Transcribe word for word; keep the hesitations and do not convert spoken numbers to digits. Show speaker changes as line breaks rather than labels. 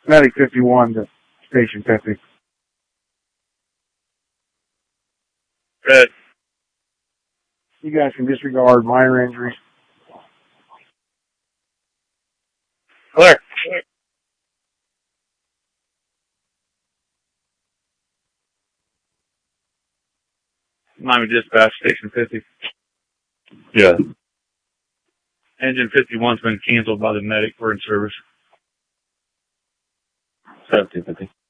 Medic fifty-one to Station fifty.
Good.
You guys can disregard minor injuries.
Clear. Miami Dispatch, Station fifty.
Yeah.
Engine fifty-one's been canceled by the medic. We're in service.
seventeen fifty.